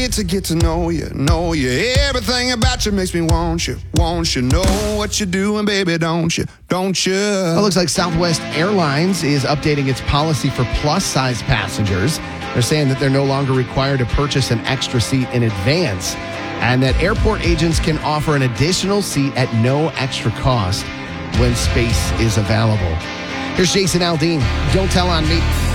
To get to know you. Everything about you makes me want you. Know what you're doing, baby, don't you? It looks like Southwest Airlines is updating its policy for plus-size passengers. They're saying that they're no longer required to purchase an extra seat in advance, and that airport agents can offer an additional seat at no extra cost when space is available. Here's Jason Aldean. Don't tell on me.